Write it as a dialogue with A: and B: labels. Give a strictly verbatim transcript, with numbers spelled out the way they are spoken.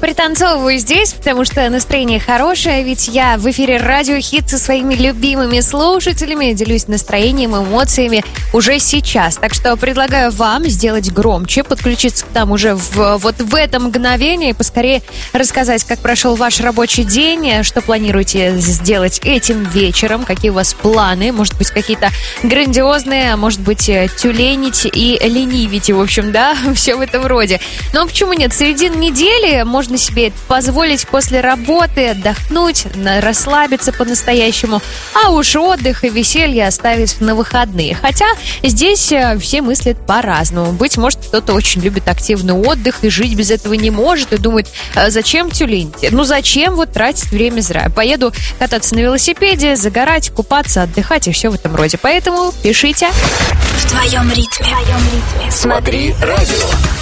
A: Пританцовываю здесь, потому что настроение хорошее, ведь я в эфире Радио Хит со своими любимыми слушателями, делюсь настроением, эмоциями уже сейчас. Так что предлагаю вам сделать громче, подключиться к нам уже в, вот в это мгновение и поскорее рассказать, как прошел ваш рабочий день, что планируете сделать этим вечером, какие у вас планы, может быть, какие-то грандиозные, а может быть, тюленить и ленивить, в общем, да, все в этом роде. Но почему нет? Середина недели можно себе позволить после работы отдохнуть, расслабиться по-настоящему, а уж отдых и веселье оставить на выходные. Хотя здесь все мыслят по-разному. Быть может, кто-то очень любит активный отдых и жить без этого не может и думает, зачем тюленить? Ну зачем вот тратить время зря? Поеду кататься на велосипеде, загорать, купаться, отдыхать и все в этом роде. Поэтому пишите.
B: В твоем ритме. В твоем ритме.
C: Смотри радио.